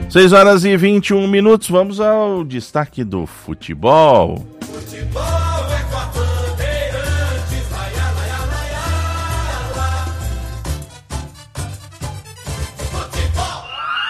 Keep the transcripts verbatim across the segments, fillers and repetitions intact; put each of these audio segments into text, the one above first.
seis horas e vinte e um minutos, vamos ao destaque do futebol. Futebol é com a Bandeirantes, lai, lai, lai, lai. Futebol.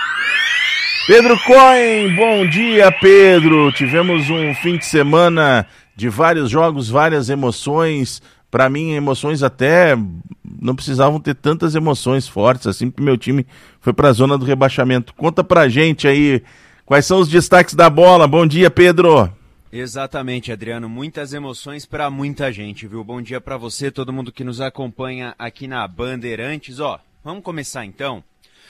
Pedro Cohen, bom dia, Pedro. Tivemos um fim de semana de vários jogos, várias emoções. Para mim, emoções até não precisavam ter tantas emoções fortes assim, porque meu time foi para a zona do rebaixamento. Conta pra gente aí quais são os destaques da bola. Bom dia, Pedro. Exatamente, Adriano. Muitas emoções para muita gente, viu? Bom dia para você, todo mundo que nos acompanha aqui na Bandeirantes. Ó, vamos começar então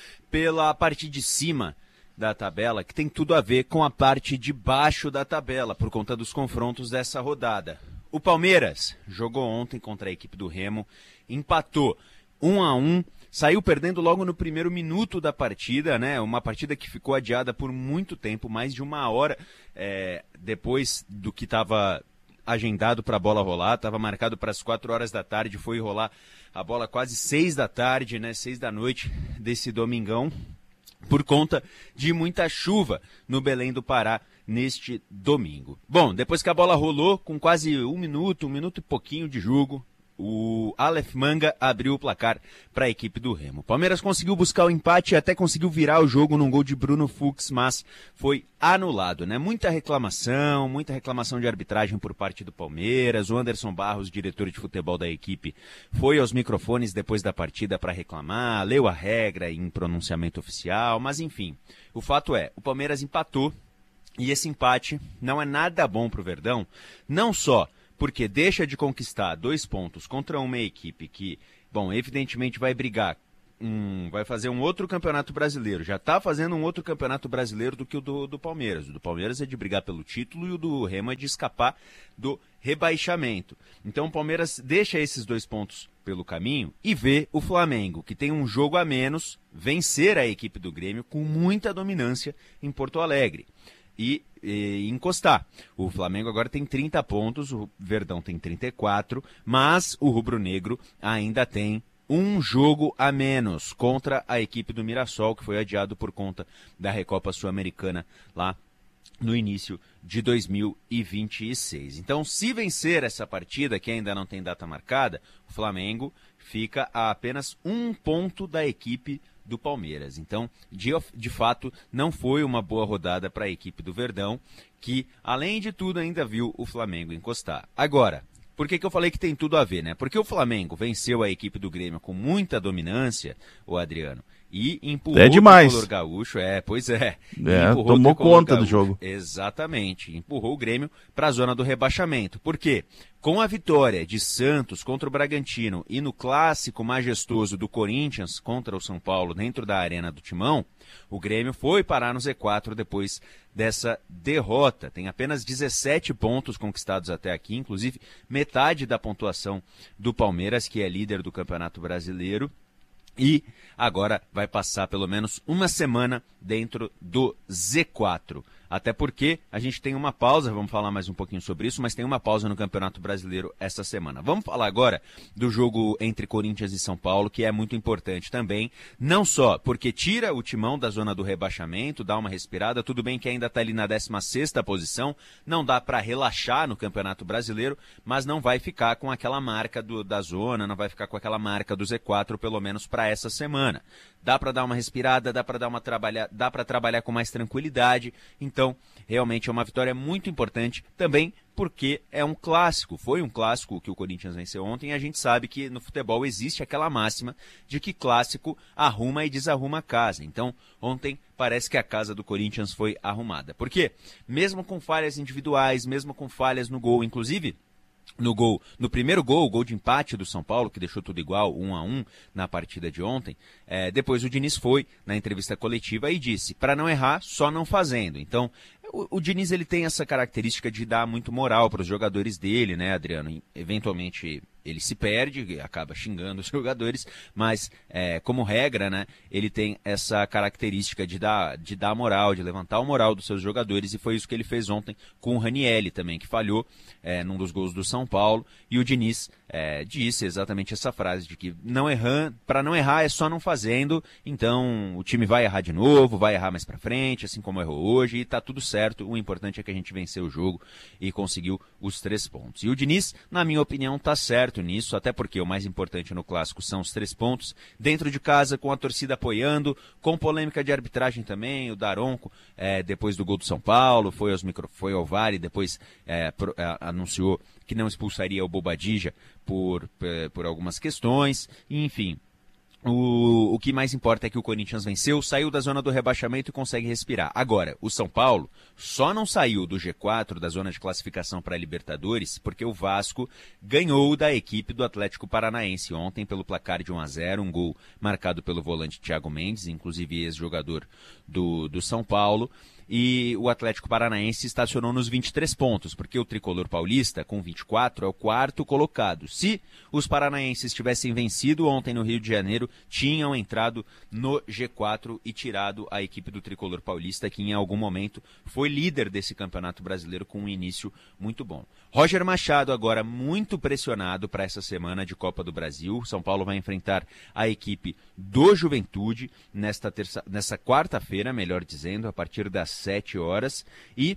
pela parte de cima da tabela, que tem tudo a ver com a parte de baixo da tabela, por conta dos confrontos dessa rodada. O Palmeiras jogou ontem contra a equipe do Remo, empatou um a um, saiu perdendo logo no primeiro minuto da partida, né? Uma partida que ficou adiada por muito tempo, mais de uma hora é, depois do que estava agendado para a bola rolar, estava marcado para as quatro horas da tarde, foi rolar a bola quase seis da tarde, né? Seis da noite desse domingão, por conta de muita chuva no Belém do Pará neste domingo. Bom, depois que a bola rolou, com quase um minuto, um minuto e pouquinho de jogo, o Aleph Manga abriu o placar para a equipe do Remo. O Palmeiras conseguiu buscar o empate e até conseguiu virar o jogo num gol de Bruno Fux, mas foi anulado, né? Muita reclamação, muita reclamação de arbitragem por parte do Palmeiras. O Anderson Barros, diretor de futebol da equipe, foi aos microfones depois da partida para reclamar, leu a regra em pronunciamento oficial, mas enfim, o fato é, o Palmeiras empatou e esse empate não é nada bom para o Verdão, não só porque deixa de conquistar dois pontos contra uma equipe que, bom, evidentemente vai brigar, um, vai fazer um outro campeonato brasileiro, já está fazendo um outro campeonato brasileiro do que o do, do Palmeiras. O do Palmeiras é de brigar pelo título e o do Remo é de escapar do rebaixamento. Então o Palmeiras deixa esses dois pontos pelo caminho e vê o Flamengo, que tem um jogo a menos, vencer a equipe do Grêmio com muita dominância em Porto Alegre. E, e encostar. O Flamengo agora tem trinta pontos, o Verdão tem trinta e quatro, mas o rubro-negro ainda tem um jogo a menos contra a equipe do Mirassol, que foi adiado por conta da Recopa Sul-Americana lá no início de dois mil e vinte e seis. Então, se vencer essa partida, que ainda não tem data marcada, o Flamengo fica a apenas um ponto da equipe do Palmeiras. Então, de, de fato, não foi uma boa rodada para a equipe do Verdão, que, além de tudo, ainda viu o Flamengo encostar. Agora, por que que eu falei que tem tudo a ver, né? Porque o Flamengo venceu a equipe do Grêmio com muita dominância, o Adriano, e empurrou é demais. o Tricolor Gaúcho, é, pois é. é tomou conta Gaúcho, do jogo. Exatamente, empurrou o Grêmio para a zona do rebaixamento. Por quê? Com a vitória de Santos contra o Bragantino e no clássico majestoso do Corinthians contra o São Paulo dentro da Arena do Timão, o Grêmio foi parar no Z quatro depois dessa derrota. Tem apenas dezessete pontos conquistados até aqui, inclusive metade da pontuação do Palmeiras, que é líder do Campeonato Brasileiro. E agora vai passar pelo menos uma semana dentro do Z quatro. Até porque a gente tem uma pausa, vamos falar mais um pouquinho sobre isso, mas tem uma pausa no Campeonato Brasileiro essa semana. Vamos falar agora do jogo entre Corinthians e São Paulo, que é muito importante também, não só porque tira o Timão da zona do rebaixamento, dá uma respirada, tudo bem que ainda está ali na décima sexta posição, não dá para relaxar no Campeonato Brasileiro, mas não vai ficar com aquela marca do, da zona, não vai ficar com aquela marca do Z quatro, pelo menos para essa semana. Dá para dar uma respirada, dá para dar uma trabalhar, dá para trabalhar com mais tranquilidade. Então, realmente é uma vitória muito importante também porque é um clássico. Foi um clássico que o Corinthians venceu ontem e a gente sabe que no futebol existe aquela máxima de que clássico arruma e desarruma a casa. Então, ontem parece que a casa do Corinthians foi arrumada. Por quê? Mesmo com falhas individuais, mesmo com falhas no gol, inclusive no gol, no primeiro gol, o gol de empate do São Paulo, que deixou tudo igual, um a um na partida de ontem, é, depois o Diniz foi na entrevista coletiva e disse, para não errar, só não fazendo. Então, O, o Diniz ele tem essa característica de dar muito moral para os jogadores dele, né, Adriano? E, eventualmente ele se perde, acaba xingando os jogadores, mas é, como regra, né, ele tem essa característica de dar, de dar moral, de levantar o moral dos seus jogadores, e foi isso que ele fez ontem com o Ranielli também, que falhou é, num dos gols do São Paulo, e o Diniz é, disse exatamente essa frase de que não errar, para não errar é só não fazendo, então o time vai errar de novo, vai errar mais para frente, assim como errou hoje, e tá tudo certo, o importante é que a gente venceu o jogo e conseguiu os três pontos. E o Diniz, na minha opinião, tá certo nisso, até porque o mais importante no clássico são os três pontos, dentro de casa, com a torcida apoiando, com polêmica de arbitragem também, o Daronco, é, depois do gol do São Paulo, foi, aos micro... foi ao V A R e depois é, pro... é, anunciou que não expulsaria o Bobadilla por, por algumas questões, enfim. O, o que mais importa é que o Corinthians venceu, saiu da zona do rebaixamento e consegue respirar. Agora, o São Paulo só não saiu do G quatro, da zona de classificação para a Libertadores, porque o Vasco ganhou da equipe do Atlético Paranaense ontem pelo placar de um a zero, um gol marcado pelo volante Thiago Mendes, inclusive ex-jogador do, do São Paulo. E o Atlético Paranaense estacionou nos vinte e três pontos, porque o tricolor paulista, com vinte e quatro, é o quarto colocado. Se os paranaenses tivessem vencido ontem no Rio de Janeiro, tinham entrado no G quatro e tirado a equipe do tricolor paulista, que em algum momento foi líder desse campeonato brasileiro com um início muito bom. Roger Machado agora muito pressionado para essa semana de Copa do Brasil. São Paulo vai enfrentar a equipe do Juventude nesta, terça, nessa quarta-feira, melhor dizendo, a partir das sete horas, e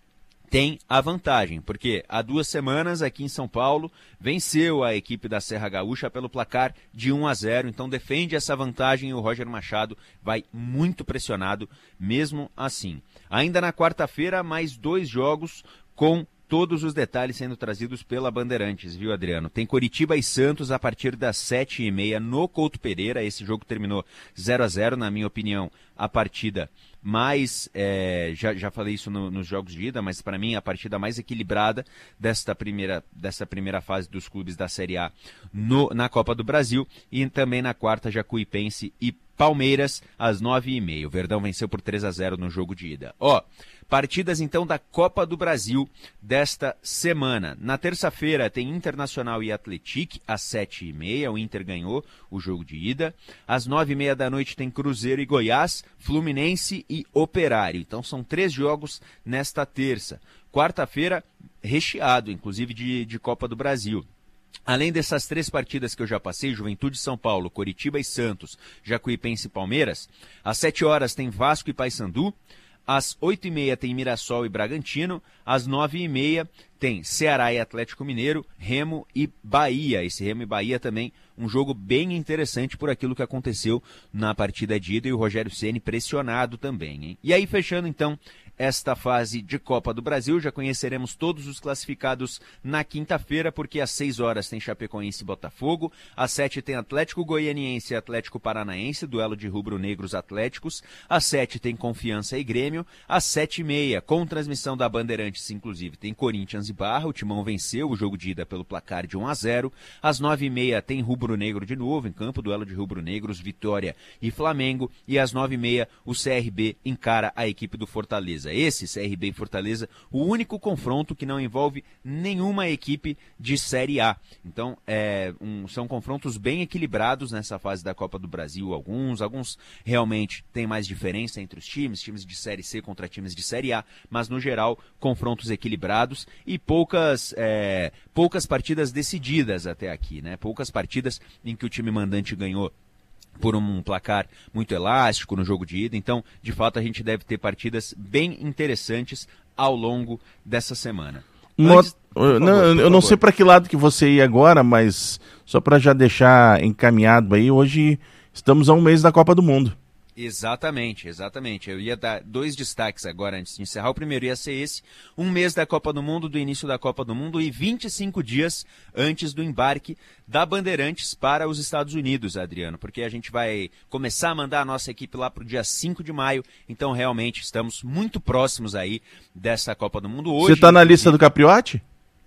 tem a vantagem, porque há duas semanas aqui em São Paulo venceu a equipe da Serra Gaúcha pelo placar de um a zero, então defende essa vantagem e o Roger Machado vai muito pressionado mesmo assim. Ainda na quarta-feira, mais dois jogos com todos os detalhes sendo trazidos pela Bandeirantes, viu, Adriano? Tem Coritiba e Santos a partir das sete e meia no Couto Pereira. Esse jogo terminou zero a zero, na minha opinião, a partida mais, é, já, já falei isso no, nos jogos de ida, mas para mim a partida mais equilibrada desta primeira, desta primeira fase dos clubes da Série A no, na Copa do Brasil, e também na quarta, Jacuipense e Palmeiras, às nove e meia. O Verdão venceu por três a zero no jogo de ida. Ó, partidas então da Copa do Brasil desta semana. Na terça-feira tem Internacional e Atlético às sete e meia. O Inter ganhou o jogo de ida. Às nove e meia da noite tem Cruzeiro e Goiás, Fluminense e Operário. Então são três jogos nesta terça. Quarta-feira recheado, inclusive de, de Copa do Brasil. Além dessas três partidas que eu já passei, Juventude São Paulo, Coritiba e Santos, Jacuipense e Palmeiras, às sete horas tem Vasco e Paysandu, às oito e meia tem Mirassol e Bragantino, às nove e meia tem Ceará e Atlético Mineiro, Remo e Bahia. Esse Remo e Bahia também um jogo bem interessante por aquilo que aconteceu na partida de ida, e o Rogério Ceni pressionado também, hein? E aí, fechando então esta fase de Copa do Brasil, já conheceremos todos os classificados na quinta-feira, porque às seis horas tem Chapecoense e Botafogo, às sete tem Atlético Goianiense e Atlético Paranaense, duelo de rubro-negros atléticos, às sete tem Confiança e Grêmio, às sete e meia, com transmissão da Bandeirantes, inclusive, tem Corinthians e Barra, o Timão venceu o jogo de ida pelo placar de um a zero, às nove e meia tem rubro-negro de novo em campo, duelo de rubro-negros, Vitória e Flamengo, e às nove e meia o C R B encara a equipe do Fortaleza. Esse, C R B e Fortaleza, o único confronto que não envolve nenhuma equipe de Série A. Então, é, um, são confrontos bem equilibrados nessa fase da Copa do Brasil. Alguns, alguns realmente têm mais diferença entre os times, times de Série C contra times de Série A, mas no geral, confrontos equilibrados e poucas, é, poucas partidas decididas até aqui, né? Poucas partidas em que o time mandante ganhou por um placar muito elástico no jogo de ida. Então, de fato, a gente deve ter partidas bem interessantes ao longo dessa semana. Antes, favor, não, eu não sei para que lado que você ia agora, mas só para já deixar encaminhado aí, hoje estamos a um mês da Copa do Mundo. Exatamente, exatamente. Eu ia dar dois destaques agora antes de encerrar. O primeiro ia ser esse, um mês da Copa do Mundo, do início da Copa do Mundo, e vinte e cinco dias antes do embarque da Bandeirantes para os Estados Unidos, Adriano, porque a gente vai começar a mandar a nossa equipe lá para o dia cinco de maio, então realmente estamos muito próximos aí dessa Copa do Mundo. Hoje, você está na lista do Capriotti?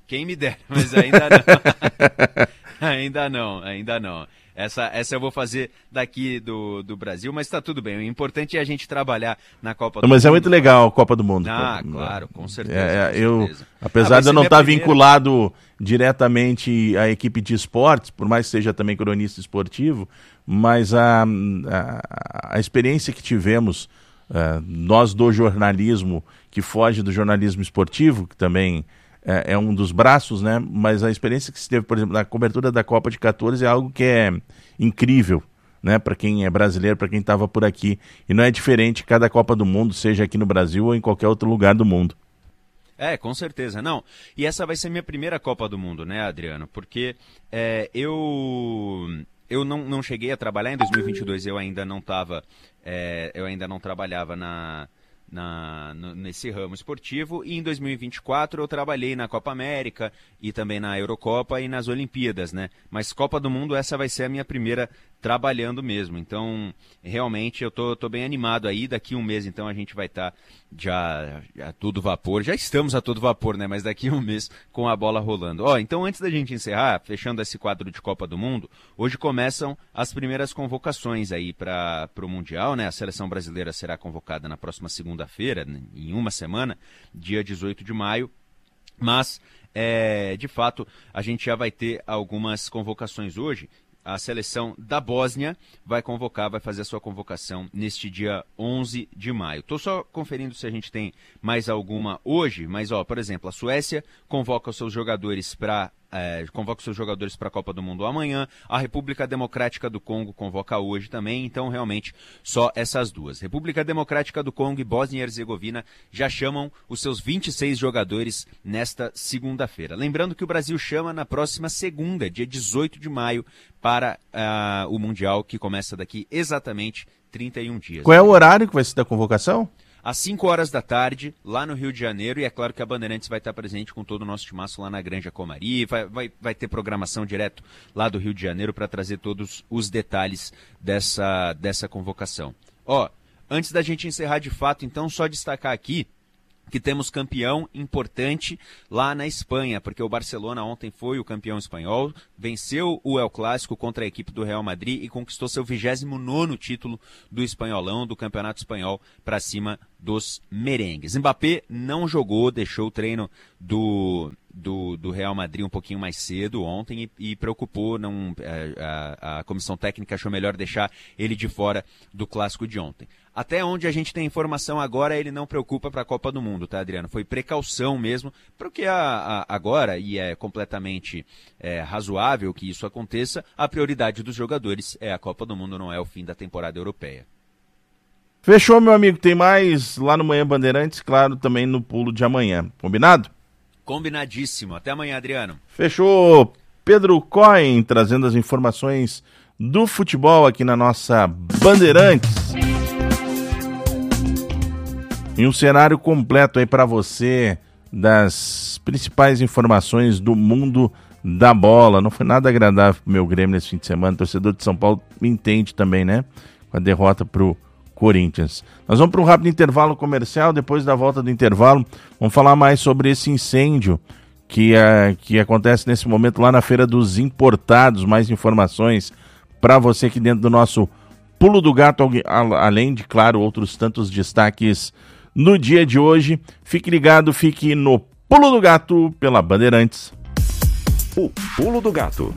Quem me dera, mas ainda não. ainda não, ainda não. Essa, essa eu vou fazer daqui do, do Brasil, mas tá tudo bem. O importante é a gente trabalhar na Copa do Mundo. Mas é muito Mundo. legal a Copa do Mundo. Ah, claro, com certeza. É, com eu, certeza. apesar ah, de eu não estar tá primeira... vinculado diretamente à equipe de esportes, por mais que seja também cronista esportivo, mas a, a, a experiência que tivemos, uh, nós do jornalismo, que foge do jornalismo esportivo, que também é, é um dos braços, né? Mas a experiência que se teve, por exemplo, na cobertura da Copa de quatorze é algo que é incrível, né? Para quem é brasileiro, para quem estava por aqui. E não é diferente cada Copa do Mundo, seja aqui no Brasil ou em qualquer outro lugar do mundo. É, com certeza, não. E essa vai ser minha primeira Copa do Mundo, né, Adriano? Porque é, eu... Eu não, não cheguei a trabalhar em dois mil e vinte e dois, eu ainda não estava, é, eu ainda não trabalhava na, na, no, nesse ramo esportivo, e em dois mil e vinte e quatro eu trabalhei na Copa América e também na Eurocopa e nas Olimpíadas, né? Mas Copa do Mundo, essa vai ser a minha primeira trabalhando mesmo, então realmente eu tô, tô bem animado aí. Daqui um mês então a gente vai estar tá já a todo vapor, já estamos a todo vapor, né, mas daqui um mês com a bola rolando. Ó, então antes da gente encerrar, fechando esse quadro de Copa do Mundo, hoje começam as primeiras convocações aí para o Mundial, né? A seleção brasileira será convocada na próxima segunda-feira, em uma semana, dia dezoito de maio, mas é, de fato a gente já vai ter algumas convocações hoje. A seleção da Bósnia vai convocar, vai fazer a sua convocação neste dia onze de maio. Estou só conferindo se a gente tem mais alguma hoje, mas, ó, por exemplo, a Suécia convoca os seus jogadores para é, convoca os seus jogadores para a Copa do Mundo amanhã. A República Democrática do Congo convoca hoje também, então realmente só essas duas. República Democrática do Congo e Bósnia e Herzegovina já chamam os seus vinte e seis jogadores nesta segunda-feira. Lembrando que o Brasil chama na próxima segunda, dia dezoito de maio, para uh, o Mundial, que começa daqui exatamente trinta e um dias. Qual é o horário que vai ser da convocação? Às cinco horas da tarde, lá no Rio de Janeiro, e é claro que a Bandeirantes vai estar presente com todo o nosso timaço lá na Granja Comari, vai, vai, vai ter programação direto lá do Rio de Janeiro para trazer todos os detalhes dessa, dessa convocação. Ó, antes da gente encerrar de fato, então, só destacar aqui que temos campeão importante lá na Espanha, porque o Barcelona ontem foi o campeão espanhol, venceu o El Clásico contra a equipe do Real Madrid e conquistou seu vigésimo nono título do espanholão, do Campeonato Espanhol, para cima dos merengues. Mbappé não jogou, deixou o treino do, do, do Real Madrid um pouquinho mais cedo ontem e, e preocupou, não, a, a, a comissão técnica achou melhor deixar ele de fora do Clássico de ontem. Até onde a gente tem informação agora, ele não preocupa para a Copa do Mundo, tá, Adriano? Foi precaução mesmo, porque a, a, agora, e é completamente é, razoável que isso aconteça, a prioridade dos jogadores é a Copa do Mundo, não é o fim da temporada europeia. Fechou, meu amigo. Tem mais lá no Manhã Bandeirantes, claro, também no pulo de amanhã. Combinado? Combinadíssimo. Até amanhã, Adriano. Fechou. Pedro Cohen trazendo as informações do futebol aqui na nossa Bandeirantes. E um cenário completo aí para você das principais informações do mundo da bola. Não foi nada agradável pro meu Grêmio nesse fim de semana. O torcedor de São Paulo me entende também, né? Com a derrota pro Corinthians. Nós vamos para um rápido intervalo comercial. Depois da volta do intervalo, vamos falar mais sobre esse incêndio que, é, que acontece nesse momento lá na Feira dos Importados. Mais informações para você aqui dentro do nosso Pulo do Gato, além de, claro, outros tantos destaques no dia de hoje. Fique ligado, fique no Pulo do Gato pela Bandeirantes. O Pulo do Gato.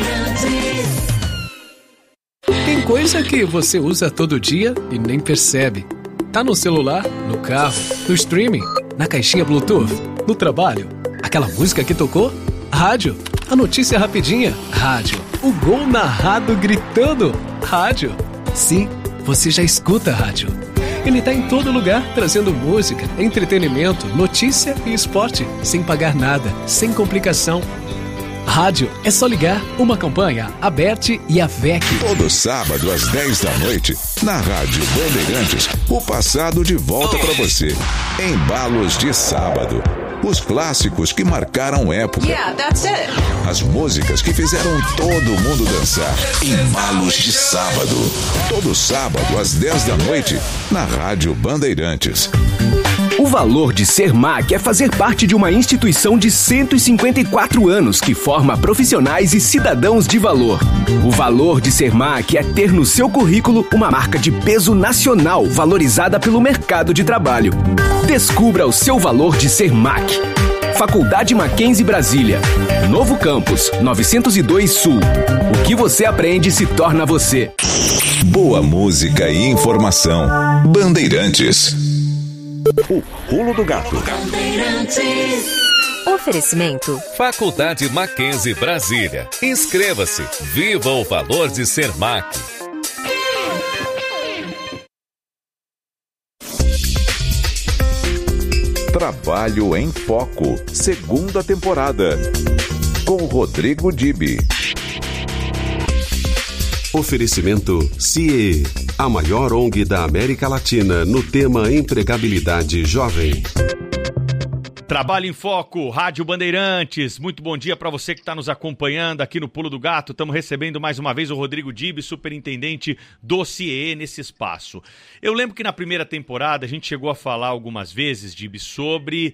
Tem coisa que você usa todo dia e nem percebe. Tá no celular, no carro, no streaming, na caixinha Bluetooth, no trabalho. Aquela música que tocou? Rádio. A notícia rapidinha? Rádio. O gol narrado gritando? Rádio. Sim, você já escuta rádio. Ele tá em todo lugar, trazendo música, entretenimento, notícia e esporte, sem pagar nada, sem complicação. Rádio, é só ligar. Uma campanha, a Bert e a V E C. Todo sábado às dez da noite, na Rádio Bandeirantes, o passado de volta para você. Embalos de sábado. Os clássicos que marcaram época. Yeah, that's it. As músicas que fizeram todo mundo dançar. Embalos de sábado. Todo sábado às dez da noite, na Rádio Bandeirantes. O valor de ser M A C é fazer parte de uma instituição de cento e cinquenta e quatro anos que forma profissionais e cidadãos de valor. O valor de ser M A C é ter no seu currículo uma marca de peso nacional valorizada pelo mercado de trabalho. Descubra o seu valor de ser M A C. Faculdade Mackenzie Brasília. Novo Campus, novecentos e dois Sul. O que você aprende se torna você. Boa música e informação. Bandeirantes. O Pulo do Gato. Oferecimento. Faculdade Mackenzie Brasília. Inscreva-se. Viva o valor de ser M A C. Trabalho em Foco, segunda temporada, com Rodrigo Dibi. Oferecimento C I E, a maior O N G da América Latina no tema empregabilidade jovem. Trabalho em Foco, Rádio Bandeirantes. Muito bom dia para você que está nos acompanhando aqui no Pulo do Gato. Estamos recebendo mais uma vez o Rodrigo Dibi, superintendente do C I E, nesse espaço. Eu lembro que na primeira temporada a gente chegou a falar algumas vezes, Dibi, sobre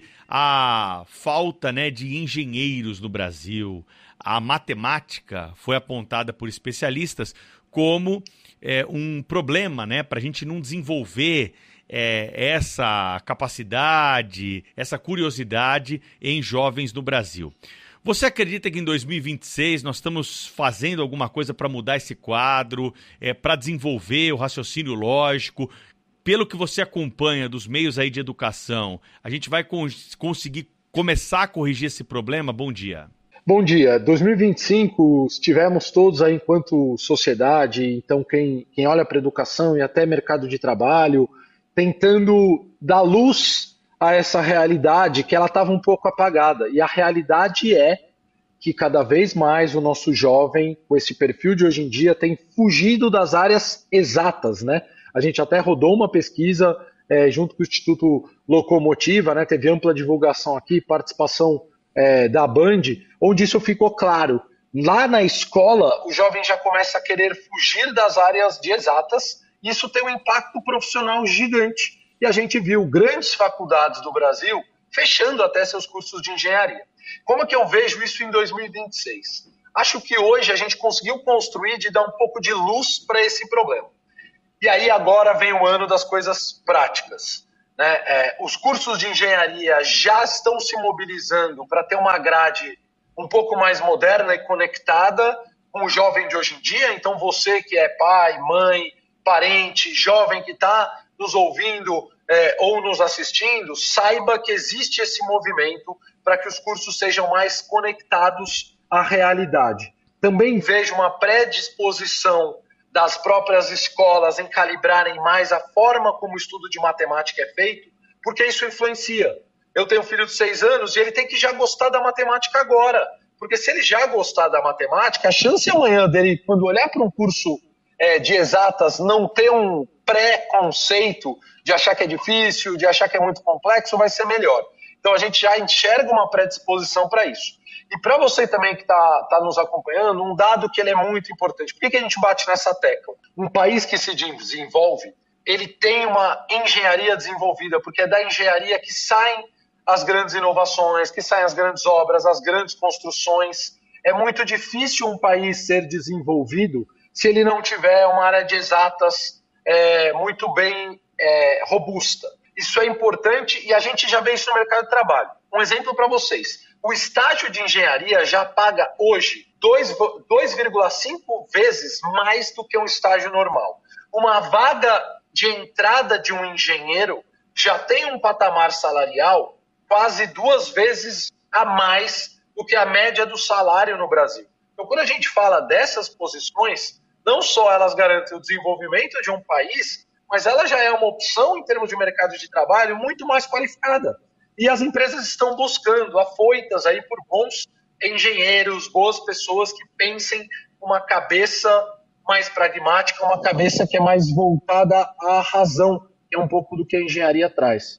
a falta, né, de engenheiros no Brasil. A matemática foi apontada por especialistas como é, um problema, né, para a gente não desenvolver É, essa capacidade, essa curiosidade em jovens no Brasil. Você acredita que em dois mil e vinte e seis nós estamos fazendo alguma coisa para mudar esse quadro, é, para desenvolver o raciocínio lógico? Pelo que você acompanha dos meios aí de educação, a gente vai cons- conseguir começar a corrigir esse problema? Bom dia. Bom dia. dois mil e vinte e cinco estivemos todos aí enquanto sociedade, então quem, quem olha para a educação e até mercado de trabalho, tentando dar luz a essa realidade que ela estava um pouco apagada. E a realidade é que cada vez mais o nosso jovem, com esse perfil de hoje em dia, tem fugido das áreas exatas, né? A gente até rodou uma pesquisa é, junto com o Instituto Locomotiva, né? Teve ampla divulgação aqui, participação é, da Band, onde isso ficou claro. Lá na escola, o jovem já começa a querer fugir das áreas de exatas. Isso tem um impacto profissional gigante. E a gente viu grandes faculdades do Brasil fechando até seus cursos de engenharia. Como é que eu vejo isso em dois mil e vinte e seis? Acho que hoje a gente conseguiu construir de dar um pouco de luz para esse problema. E aí agora vem o ano das coisas práticas, né? É, os cursos de engenharia já estão se mobilizando para ter uma grade um pouco mais moderna e conectada com o jovem de hoje em dia. Então você que é pai, mãe, parente, jovem que está nos ouvindo é, ou nos assistindo, saiba que existe esse movimento para que os cursos sejam mais conectados à realidade. Também vejo uma predisposição das próprias escolas em calibrarem mais a forma como o estudo de matemática é feito, porque isso influencia. Eu tenho um filho de seis anos e ele tem que já gostar da matemática agora, porque se ele já gostar da matemática, a chance amanhã dele, quando olhar para um curso É, de exatas, não ter um pré-conceito de achar que é difícil, de achar que é muito complexo, vai ser melhor. Então a gente já enxerga uma predisposição para isso. E para você também que está tá nos acompanhando, um dado que ele é muito importante. Por que, que a gente bate nessa tecla? Um país que se desenvolve, ele tem uma engenharia desenvolvida, porque é da engenharia que saem as grandes inovações, que saem as grandes obras, as grandes construções. É muito difícil um país ser desenvolvido se ele não tiver uma área de exatas é, muito bem é, robusta. Isso é importante e a gente já vê isso no mercado de trabalho. Um exemplo para vocês. O estágio de engenharia já paga hoje dois vírgula cinco vezes mais do que um estágio normal. Uma vaga de entrada de um engenheiro já tem um patamar salarial quase duas vezes a mais do que a média do salário no Brasil. Então, quando a gente fala dessas posições, não só elas garantem o desenvolvimento de um país, mas ela já é uma opção em termos de mercado de trabalho muito mais qualificada. E as empresas estão buscando, afoitas aí por bons engenheiros, boas pessoas que pensem com uma cabeça mais pragmática, uma cabeça que é mais voltada à razão, que é um pouco do que a engenharia traz.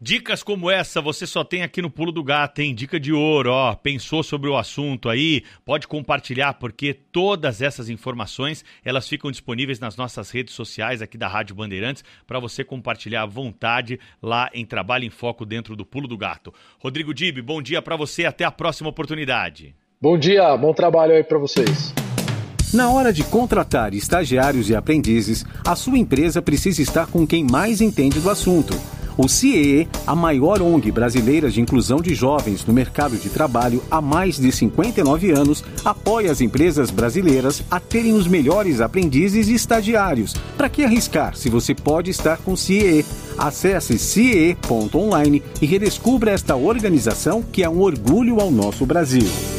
Dicas como essa você só tem aqui no Pulo do Gato, hein? Dica de ouro, ó. Pensou sobre o assunto aí? Pode compartilhar, porque todas essas informações, elas ficam disponíveis nas nossas redes sociais aqui da Rádio Bandeirantes, para você compartilhar à vontade lá em Trabalho em Foco dentro do Pulo do Gato. Rodrigo Dib, bom dia para você, até a próxima oportunidade. Bom dia, bom trabalho aí para vocês. Na hora de contratar estagiários e aprendizes, a sua empresa precisa estar com quem mais entende do assunto. O C I E, a maior O N G brasileira de inclusão de jovens no mercado de trabalho há mais de cinquenta e nove anos, apoia as empresas brasileiras a terem os melhores aprendizes e estagiários. Para que arriscar se você pode estar com o C I E? Acesse C I E ponto online e redescubra esta organização que é um orgulho ao nosso Brasil.